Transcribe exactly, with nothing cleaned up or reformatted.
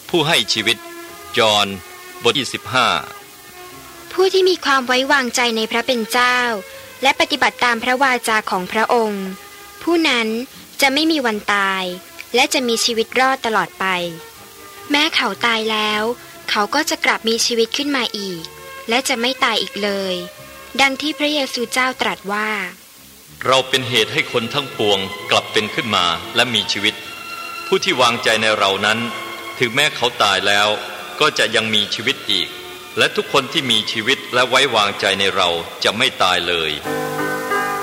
ผู้ให้ชีวิตยอห์นบทที่สิบห้าผู้ที่มีความไว้วางใจในพระเป็นเจ้าและปฏิบัติตามพระวาจาของพระองค์ผู้นั้นจะไม่มีวันตายและจะมีชีวิตรอดตลอดไปแม้เขาตายแล้วเขาก็จะกลับมีชีวิตขึ้นมาอีกและจะไม่ตายอีกเลยดังที่พระเยซูเจ้าตรัสว่าเราเป็นเหตุให้คนทั้งปวงกลับเป็นขึ้นมาและมีชีวิตผู้ที่วางใจในเรานั้นถึงแม้เขาตายแล้วก็จะยังมีชีวิตอีกและทุกคนที่มีชีวิตและไว้วางใจในเราจะไม่ตายเลย